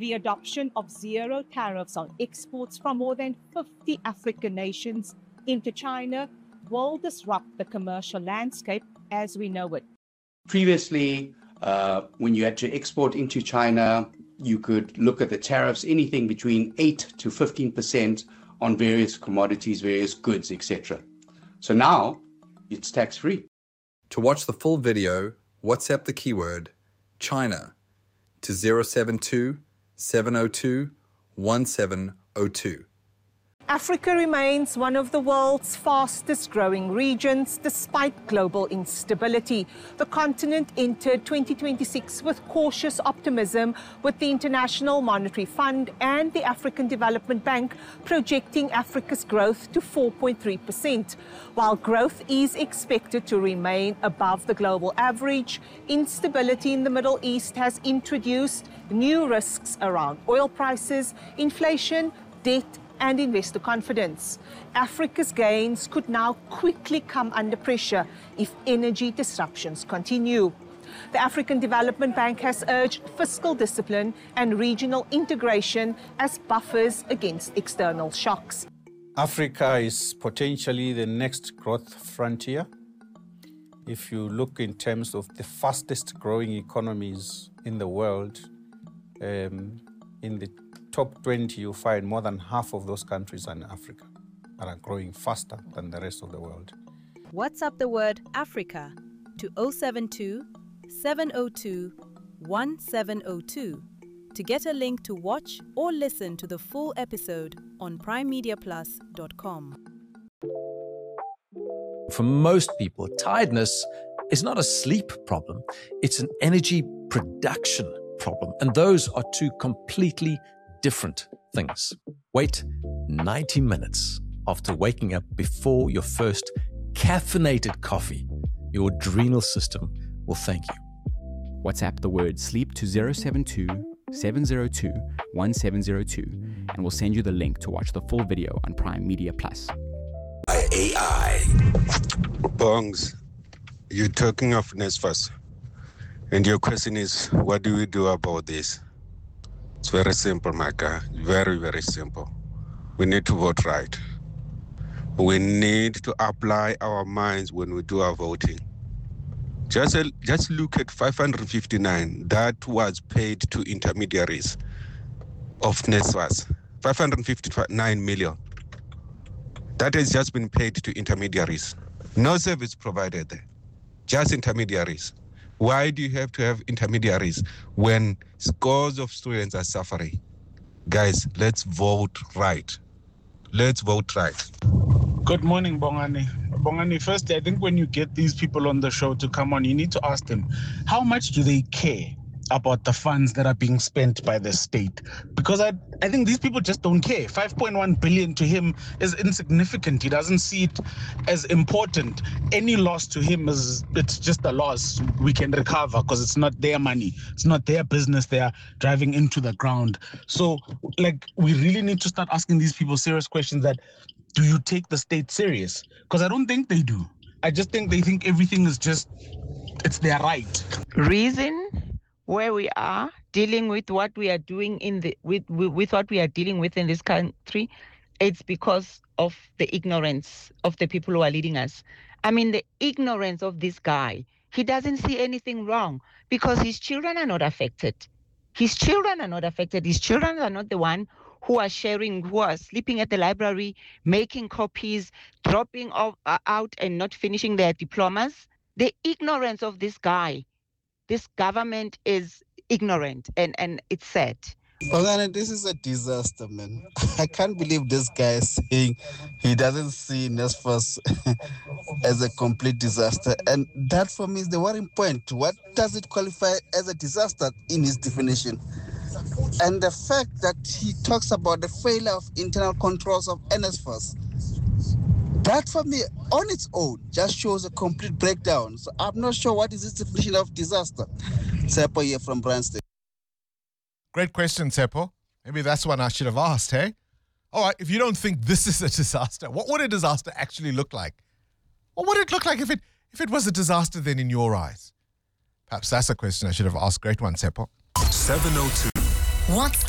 The adoption of zero tariffs on exports from more than 50 African nations into China will disrupt the commercial landscape as we know it. Previously, when you had to export into China, you could look at the tariffs, anything between 8 to 15% on various commodities, various goods, etc. So now it's tax-free. To watch the full video, WhatsApp the keyword China to 072 702 1702. Africa remains one of the world's fastest growing regions despite global instability. The continent entered 2026 with cautious optimism, with the International Monetary Fund and the African Development Bank projecting Africa's growth to 4.3%. While growth is expected to remain above the global average, instability in the Middle East has introduced new risks around oil prices, inflation, debt, and investor confidence. Africa's gains could now quickly come under pressure if energy disruptions continue. The African Development Bank has urged fiscal discipline and regional integration as buffers against external shocks. Africa is potentially the next growth frontier. If you look in terms of the fastest growing economies in the world, in the top 20, you find more than half of those countries are in Africa and are growing faster than the rest of the world. WhatsApp the word Africa to 072 702 1702 to get a link to watch or listen to the full episode on primemediaplus.com. For most people, tiredness is not a sleep problem, it's an energy production problem. And those are two completely different things. Wait 90 minutes after waking up before your first caffeinated coffee. Your adrenal system will thank you. WhatsApp the word sleep to 072 702 1702 and we'll send you the link to watch the full video on Prime Media Plus. AI. Bongs, you're talking of NSFAS, and your question is, what do we do about this? It's very simple, my guy. Very, very simple. We need to vote right. We need to apply our minds when we do our voting. Just look at 559 that was paid to intermediaries of NSFAS. 559 million. That has just been paid to intermediaries. No service provided there. Just intermediaries. Why do you have to have intermediaries when scores of students are suffering? Guys, let's vote right. Let's vote right. Good morning, Bongani. Bongani, first, I think when you get these people on the show to come on, you need to ask them, how much do they care about the funds that are being spent by the state? Because I think these people just don't care. 5.1 billion to him is insignificant. He doesn't see it as important. Any loss to him it's just a loss we can recover because it's not their money. It's not their business they are driving into the ground. So, we really need to start asking these people serious questions that, do you take the state serious? Because I don't think they do. I just think they think everything is it's their right. Reason where we are dealing with what we are doing with what we are dealing with in this country, it's because of the ignorance of the people who are leading us. I mean, the ignorance of this guy. He doesn't see anything wrong because his children are not affected. His children are not affected. His children are not the one who are sharing, who are sleeping at the library, making copies, dropping out and not finishing their diplomas. The ignorance of this guy. This government is ignorant, and it's sad. Bongani, this is a disaster, man. I can't believe this guy is saying he doesn't see NSFAS as a complete disaster. And that, for me, is the worrying point. What does it qualify as a disaster in his definition? And the fact that he talks about the failure of internal controls of NSFAS, that for me, on its own, just shows a complete breakdown. So I'm not sure what is his definition of disaster. Seppo here from Branston. Great question, Seppo. Maybe that's one I should have asked, hey? All right, if you don't think this is a disaster, what would a disaster actually look like? What would it look like if it was a disaster then in your eyes? Perhaps that's a question I should have asked. Great one, Seppo. 702. What's